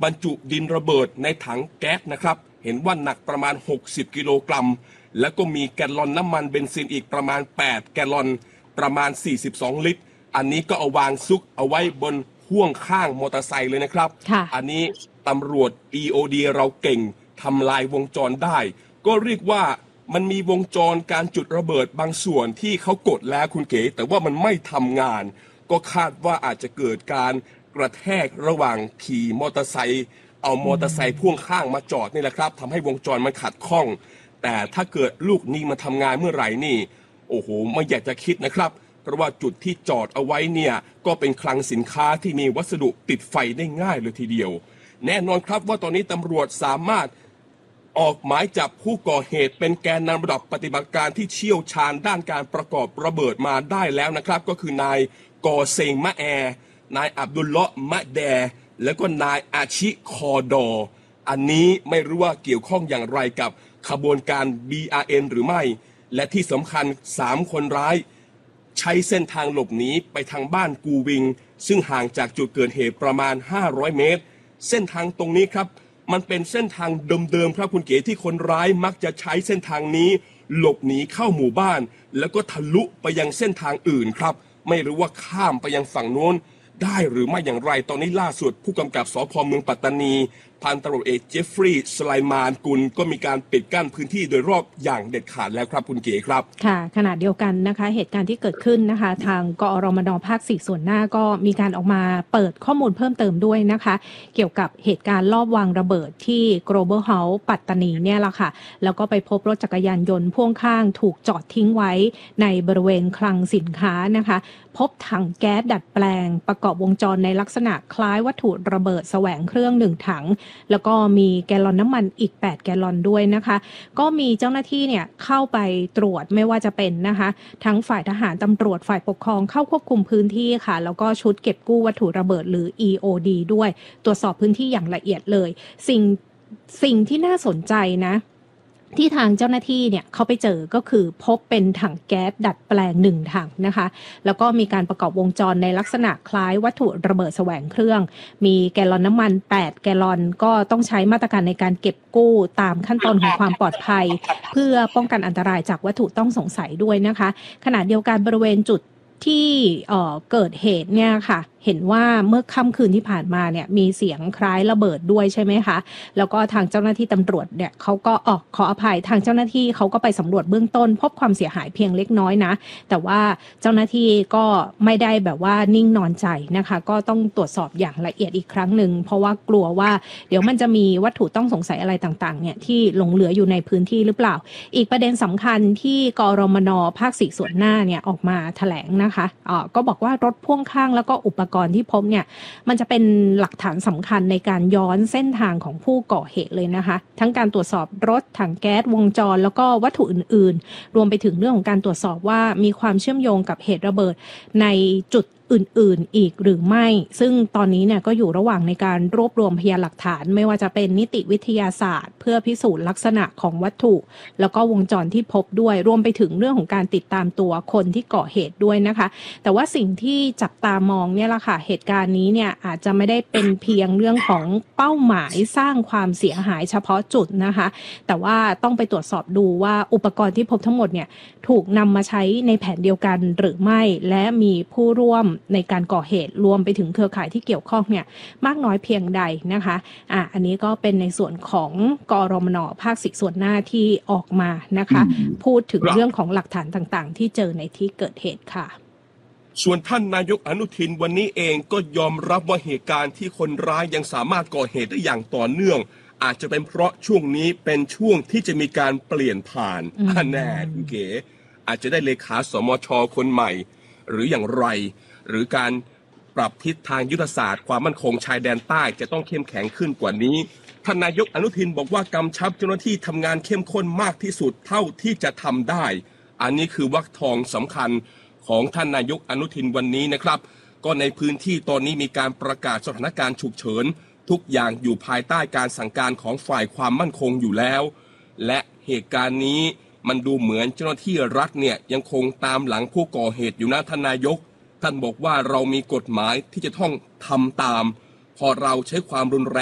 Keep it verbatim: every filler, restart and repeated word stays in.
บรรจุดินระเบิดในถังแก๊สนะครับเห็นว่าหนักประมาณหกสิบกิโลกรัมแล้วก็มีแกลลอนน้ำมันเบนซินอีกประมาณแปดแกลลอนประมาณสี่สิบสองลิตรอันนี้ก็เอาวางซุกเอาไว้บนพ่วงข้างมอเตอร์ไซค์เลยนะครับอันนี้ตำรวจ อี โอ ดี เราเก่งทำลายวงจรได้ก็เรียกว่ามันมีวงจรการจุดระเบิดบางส่วนที่เขากดแล้วคุณเก๋แต่ว่ามันไม่ทำงานก็คาดว่าอาจจะเกิดการกระแทกระหว่างขี่มอเตอร์ไซค์เอามอเตอร์ไซค์พ่วงข้างมาจอดนี่แหละครับทำให้วงจรมันขัดข้องแต่ถ้าเกิดลูกนี้มาทำงานเมื่อไหร่นี่โอ้โหไม่อยากจะคิดนะครับเพราะว่าจุดที่จอดเอาไว้เนี่ยก็เป็นคลังสินค้าที่มีวัสดุติดไฟได้ง่ายเลยทีเดียวแน่นอนครับว่าตอนนี้ตำรวจสามารถออกหมายจับผู้ก่อเหตุเป็นแกนนำระดับปฏิบัติการที่เชี่ยวชาญด้านการประกอบระเบิดมาได้แล้วนะครับก็คือนายกอเซงมะแอนายอับดุลเลาะห์มะแดแล้วก็นายอาชิคอดออันนี้ไม่รู้ว่าเกี่ยวข้องอย่างไรกับขบวนการ บี อาร์ เอ็น หรือไม่และที่สำคัญสามคนร้ายใช้เส้นทางหลบหนีไปทางบ้านกูวิงซึ่งห่างจากจุดเกิดเหตุประมาณห้าร้อยเมตรเส้นทางตรงนี้ครับมันเป็นเส้นทางเดิมๆครับคุณเก๋ที่คนร้ายมักจะใช้เส้นทางนี้หลบหนีเข้าหมู่บ้านแล้วก็ทะลุไปยังเส้นทางอื่นครับไม่รู้ว่าข้ามไปยังฝั่งโน้นได้หรือไม่อย่างไรตอนนี้ล่าสุดผู้กำกับสภ.เมืองปัตตานีพันตำรวจเอกเจฟฟรีย์สไลมานกุลก็มีการปิดกั้นพื้นที่โดยรอบอย่างเด็ดขาดแล้วครับคุณเก๋ครับค่ะขณะเดียวกันนะคะเหตุการณ์ที่เกิดขึ้นนะคะทางกอรมนภาคสี่ส่วนหน้าก็มีการออกมาเปิดข้อมูลเพิ่มเติมด้วยนะคะเกี่ยวกับเหตุการณ์ลอบวางระเบิดที่ Global House ปัตตานีเนี่ยแหละค่ะแล้วก็ไปพบรถจักรยานยนต์พ่วงข้างถูกจอดทิ้งไว้ในบริเวณคลังสินค้านะคะพบถังแก๊สดัดแปลงประกอบวงจรในลักษณะคล้ายวัตถุระเบิดแสวงเครื่องหนึ่งถังแล้วก็มีแกลลอนน้ำมันอีกแปดแกลลอนด้วยนะคะก็มีเจ้าหน้าที่เนี่ยเข้าไปตรวจไม่ว่าจะเป็นนะคะทั้งฝ่ายทหารตำรวจฝ่ายปกครองเข้าควบคุมพื้นที่ค่ะแล้วก็ชุดเก็บกู้วัตถุระเบิดหรือ อี โอ ดี ด้วยตรวจสอบพื้นที่อย่างละเอียดเลยสิ่งสิ่งที่น่าสนใจนะที่ทางเจ้าหน้าที่เนี่ยเขาไปเจอก็คือพบเป็นถังแก๊สดัดแปลงหนึ่งถังนะคะแล้วก็มีการประกอบวงจรในลักษณะคล้ายวัตถุระเบิดแสวงเครื่องมีแกลลอนน้ำมันแปดแกลลอนก็ต้องใช้มาตรการในการเก็บกู้ตามขั้นตอนของความปลอดภัยเพื่อป้องกันอันตรายจากวัตถุต้องสงสัยด้วยนะคะขณะเดียวกันบริเวณจุดที่เอ่อเกิดเหตุเนี่ยค่ะเห็นว่าเมื่อค่ำคืนที่ผ่านมาเนี่ยมีเสียงคล้ายระเบิดด้วยใช่ไหมคะแล้วก็ทางเจ้าหน้าที่ตำรวจเนี่ยเขาก็ออกขออภัยทางเจ้าหน้าที่เขาก็ไปสำรวจเบื้องต้นพบความเสียหายเพียงเล็กน้อยนะแต่ว่าเจ้าหน้าที่ก็ไม่ได้แบบว่านิ่งนอนใจนะคะก็ต้องตรวจสอบอย่างละเอียดอีกครั้งหนึ่งเพราะว่ากลัวว่าเดี๋ยวมันจะมีวัตถุต้องสงสัยอะไรต่างๆเนี่ยที่หลงเหลืออยู่ในพื้นที่หรือเปล่าอีกประเด็นสำคัญที่กรมน.ภาคสี่ส่วนหน้าเนี่ยออกมาแถลงนะคะอ่าก็บอกว่ารถพ่วงข้างแล้วก็อุปกรณ์ที่พบเนี่ยมันจะเป็นหลักฐานสำคัญในการย้อนเส้นทางของผู้ก่อเหตุเลยนะคะทั้งการตรวจสอบรถถังแก๊สวงจรแล้วก็วัตถุอื่นๆรวมไปถึงเรื่องของการตรวจสอบว่ามีความเชื่อมโยงกับเหตุระเบิดในจุดอื่นๆอีกหรือไม่ซึ่งตอนนี้เนี่ยก็อยู่ระหว่างในการรวบรวมพยานหลักฐานไม่ว่าจะเป็นนิติวิทยาศาสตร์เพื่อพิสูจน์ลักษณะของวัตถุแล้วก็วงจรที่พบด้วยรวมไปถึงเรื่องของการติดตามตัวคนที่ก่อเหตุด้วยนะคะแต่ว่าสิ่งที่จับตามองเนี่ยล่ะค่ะเหตุการณ์นี้เนี่ยอาจจะไม่ได้เป็นเพียงเรื่องของเป้าหมายสร้างความเสียหายเฉพาะจุดนะคะแต่ว่าต้องไปตรวจสอบดูว่าอุปกรณ์ที่พบทั้งหมดเนี่ยถูกนำมาใช้ในแผนเดียวกันหรือไม่และมีผู้ร่วมในการก่อเหตุรวมไปถึงเครือข่ายที่เกี่ยวข้องเนี่ยมากน้อยเพียงใดนะคะอ่ะอันนี้ก็เป็นในส่วนของกรมน.ภาคสี่ส่วนหน้าที่ออกมานะคะพูดถึงเรื่องของหลักฐานต่างๆที่เจอในที่เกิดเหตุค่ะส่วนท่านนายกอนุทินวันนี้เองก็ยอมรับว่าเหตุการณ์ที่คนร้ายยังสามารถก่อเหตุได้อย่างต่อเนื่องอาจจะเป็นเพราะช่วงนี้เป็นช่วงที่จะมีการเปลี่ยนผ่านอ่าแน่คุณเก๋อาจจะได้เลขาสมช.คนใหม่หรืออย่างไรหรือการปรับทิศทางยุทธศาสตร์ความมั่นคงชายแดนใต้จะต้องเข้มแข็งขึ้นกว่านี้ท่านนายกอนุทินบอกว่ากำชับเจ้าหน้าที่ทำงานเข้มข้นมากที่สุดเท่าที่จะทำได้อันนี้คือวรรคทองสำคัญของท่านนายกอนุทินวันนี้นะครับก็ในพื้นที่ตอนนี้มีการประกาศสถานการณ์ฉุกเฉินทุกอย่างอยู่ภายใต้การสั่งการของฝ่ายความมั่นคงอยู่แล้วและเหตุการณ์นี้มันดูเหมือนเจ้าหน้าที่รัฐเนี่ยยังคงตามหลังผู้ก่อเหตุอยู่นะท่านนายกท่านบอกว่าเรามีกฎหมายที่จะต้องทำตามพอเราใช้ความรุนแรง